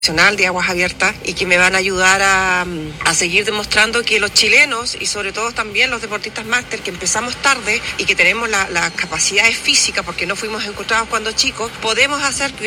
de aguas abiertas y que me van a ayudar a seguir demostrando que los chilenos y sobre todo también los deportistas máster que empezamos tarde y que tenemos las capacidades físicas porque no fuimos encontrados cuando chicos, podemos hacer